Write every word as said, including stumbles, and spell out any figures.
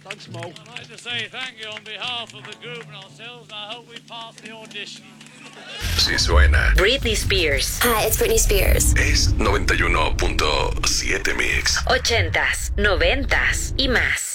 Thanks, Mo. I'd like to say thank you on behalf of the group and ourselves. I hope we pass the audition. Si suena. Britney Spears. Hi, it's Britney Spears. Es noventa y uno punto siete Mix. Ochentas, noventas y más.